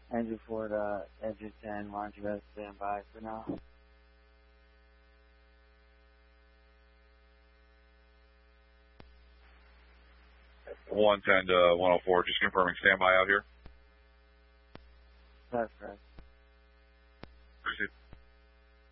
Engine 4 to engine 10, launch rest, stand by for now. 110 to 104, just confirming standby out here. That's right. Appreciate it.